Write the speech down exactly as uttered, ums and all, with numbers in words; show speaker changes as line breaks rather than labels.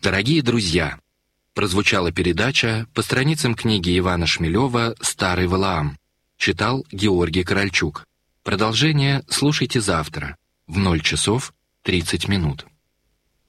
Дорогие друзья, прозвучала передача по страницам книги Ивана Шмелева «Старый Валаам». Читал Георгий Корольчук. Продолжение слушайте завтра в ноль часов тридцать минут.